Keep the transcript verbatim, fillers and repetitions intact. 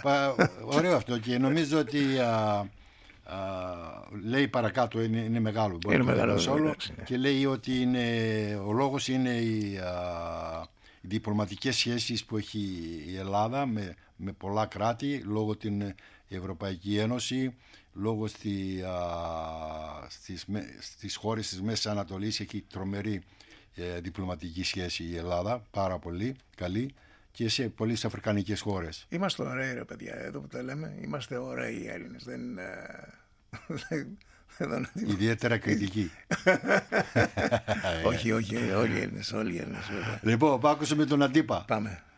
Ωραίο αυτό και νομίζω ότι α, α, λέει παρακάτω, είναι, είναι μεγάλο, είναι μεγάλο όλο, εντάξει, ναι. Και λέει ότι είναι, ο λόγος είναι οι, α, οι διπλωματικές σχέσεις που έχει η Ελλάδα με, με πολλά κράτη, λόγω την Ευρωπαϊκή Ένωση, λόγω στη, α, στις, στις χώρες της Μέσης Ανατολής έχει τρομερή ε, διπλωματική σχέση η Ελλάδα, πάρα πολύ καλή, και σε πολλές αφρικανικές χώρες. Είμαστε ωραίοι ρε παιδιά, εδώ που τα λέμε, είμαστε ωραίοι οι Έλληνες, δεν, δεν, δεν ιδιαίτερα κριτικοί. όχι, όχι, όλοι οι Έλληνες, όλοι οι Έλληνες βέβαια. Λοιπόν, πάμε με τον Αντίπα. Πάμε.